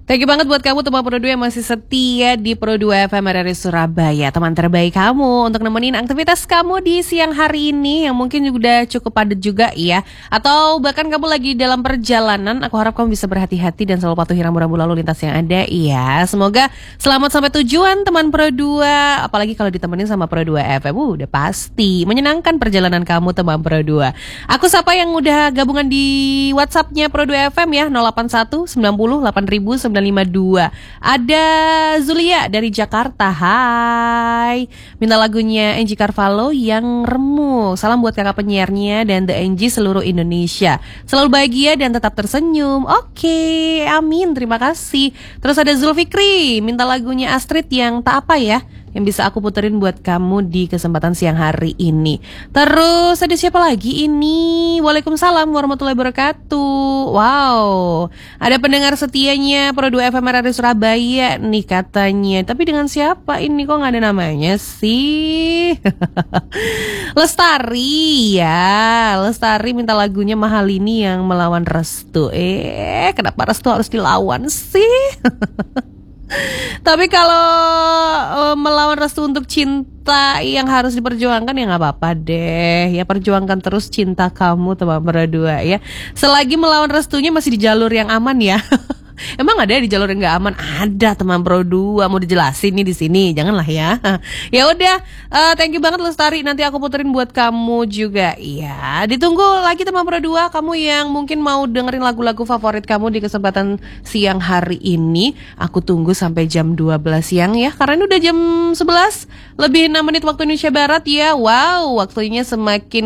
Thank you banget buat kamu teman Pro 2 yang masih setia di Pro 2 FM RRI Surabaya. Teman terbaik kamu untuk nemenin aktivitas kamu di siang hari ini yang mungkin udah cukup padat juga ya. Atau bahkan kamu lagi dalam perjalanan, aku harap kamu bisa berhati-hati dan selalu patuhi rambu-rambu lalu lintas yang ada ya. Semoga selamat sampai tujuan teman Pro 2. Apalagi kalau ditemenin sama Pro 2 FM, udah pasti menyenangkan perjalanan kamu teman Pro 2. Aku sapa yang udah gabungan di WhatsApp-nya Pro 2 FM ya, 081 90 8000 952. Ada Zulia dari Jakarta. Hai. Minta lagunya Angie Carvalho yang Remu. Salam buat kakak penyiarnya dan The Angie seluruh Indonesia. Selalu bahagia dan tetap tersenyum. Oke, amin. Terima kasih. Terus ada Zulfikri, minta lagunya Astrid yang tak apa ya, yang bisa aku puterin buat kamu di kesempatan siang hari ini. Terus ada siapa lagi ini? Waalaikumsalam warahmatullahi wabarakatuh. Wow, ada pendengar setianya Pro 2 FM RRI Surabaya nih katanya. Tapi dengan siapa ini, kok gak ada namanya sih? Lestari ya, Lestari minta lagunya Mahalini yang Melawan Restu. Kenapa Restu harus dilawan sih? Tapi kalau melawan restu untuk cinta yang harus diperjuangkan ya gak apa-apa deh. Ya perjuangkan terus cinta kamu teman berdua ya. Selagi melawan restunya masih di jalur yang aman ya. Emang ada di jalur yang gak aman? Ada teman Pro 2, mau dijelasin nih di sini, janganlah ya. Ya udah, thank you banget Lestari, nanti aku puterin buat kamu juga. Iya, ditunggu lagi teman Pro 2, kamu yang mungkin mau dengerin lagu-lagu favorit kamu di kesempatan siang hari ini. Aku tunggu sampai jam 12 siang ya, karena ini udah jam 11 lebih 6 menit waktu Indonesia Barat ya. Wow, waktunya semakin